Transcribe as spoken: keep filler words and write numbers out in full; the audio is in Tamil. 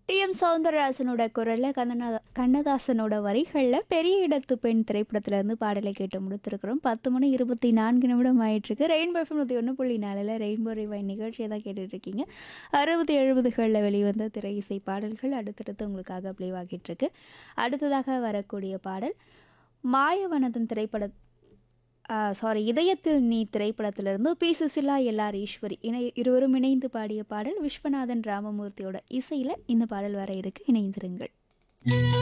டி.எம். சௌந்தரராஜனோட குரல்ல, கண்ணனா கண்ணதாசனோட வரிகள்ல பெரிய இடத்து பெண் திரைப்படத்திலிருந்து பாடலை கேட்டு முடித்திருக்கிறோம். பத்து மணி இருபத்தி நான்கு நிமிடம் ஆயிட்டிருக்கு. ரெயின்போ எஃப்எம் நூற்றி ஒன்று புள்ளி நாலில் ரெயின்போ ரிவைண்ட் நிகழ்ச்சியை தான் கேட்டுட்ருக்கீங்க. அறுபது எழுபதுகளில் வெளிவந்த திரை இசை பாடல்கள் அடுத்தடுத்து உங்களுக்காக ப்ளே ஆகிட்டுருக்கு. அடுத்ததாக வரக்கூடிய பாடல் மாயவனதன் திரைப்பட சாரி இதயத்தில் நீ திரைப்படத்திலிருந்து பி சுசிலா எல்ஆர் ஈஸ்வரி இணை இருவரும் இணைந்து பாடிய பாடல். விஸ்வநாதன் ராமமூர்த்தியோட இசையில் இந்த பாடல் வர இருக்கு. இணைந்திருங்கள்.